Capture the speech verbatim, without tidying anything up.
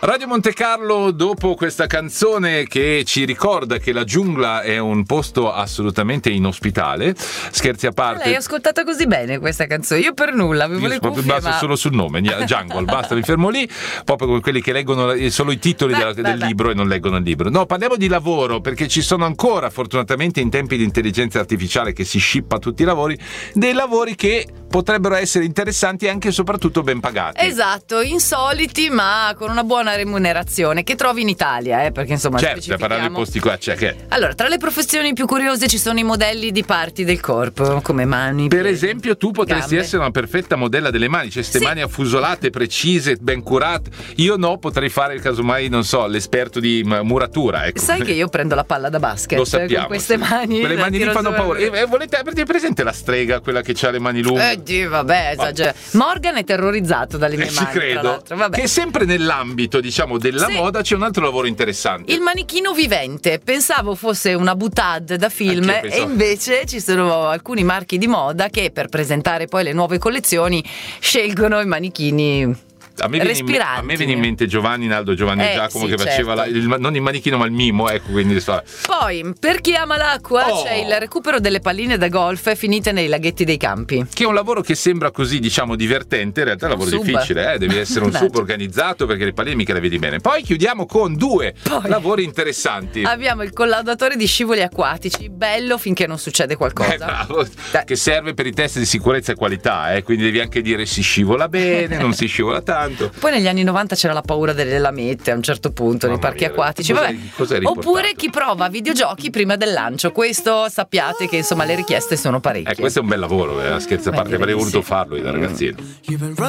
Radio Monte Carlo, dopo questa canzone che ci ricorda che la giungla è un posto assolutamente inospitale, scherzi a parte. L'hai ascoltata così bene questa canzone? Io per nulla, avevo le cuffie, basta ma... solo sul nome, Jungle, basta, mi fermo lì, proprio come quelli che leggono solo i titoli beh, della, beh, del beh. libro e non leggono il libro. No, parliamo di lavoro, perché ci sono ancora, fortunatamente in tempi di intelligenza artificiale che si scippa tutti i lavori, dei lavori che potrebbero essere interessanti e anche e soprattutto ben pagati. Esatto, insoliti ma con una buona remunerazione che trovi in Italia, eh, perché insomma certo, per parlare di posti qua, cioè che... Allora, tra le professioni più curiose ci sono i modelli di parti del corpo, come mani, per piedi, esempio tu potresti gambe. essere una perfetta modella delle mani, cioè queste Sì. mani affusolate, precise, ben curate. Io no, potrei fare casomai, non so, l'esperto di m- muratura, ecco. Sai che io prendo la palla da basket Lo sappiamo, con queste sì. mani, Quelle la mani lì tiro fanno su- paura. E, e volete avete presente la strega, quella che ha le mani lunghe? Eh, Dio, vabbè, esagera. Morgan è terrorizzato dalle mie Eh, mani, ci tra credo. l'altro. Vabbè. Che sempre nell'ambito, diciamo, della Sì. moda c'è un altro lavoro interessante. Il manichino vivente, pensavo fosse una boutade da film Anch'io e pensavo. invece ci sono alcuni marchi di moda che per presentare poi le nuove collezioni scelgono i manichini A me, viene in, me- respiranti. a me viene in mente Giovanni Naldo Giovanni Eh, e Giacomo sì, che faceva certo. la, il, non il manichino ma il mimo, ecco, quindi fa- Poi, per chi ama l'acqua, Oh. c'è il recupero delle palline da golf finite nei laghetti dei campi. che è un lavoro che sembra così, diciamo, divertente, in realtà è un Un lavoro sub. difficile, eh? Devi essere un Dai. sub organizzato perché le palline mica le vedi bene. Poi chiudiamo con due Poi. lavori interessanti. Abbiamo il collaudatore di scivoli acquatici, bello finché non succede qualcosa. Eh, bravo, Dai. che serve per i test di sicurezza e qualità, eh? Quindi devi anche dire si scivola bene, non si scivola tanto. Poi negli anni novanta c'era la paura delle lamette a un certo punto nei Mamma parchi mia, acquatici. cos'è- Vabbè. cos'è riportato? Oppure chi prova videogiochi prima del lancio. Questo sappiate che insomma le richieste sono parecchie. Eh, questo è un bel lavoro, eh? Scherzi a Beh, parte, avrei direi voluto sì. farlo io da ragazzino. You've been running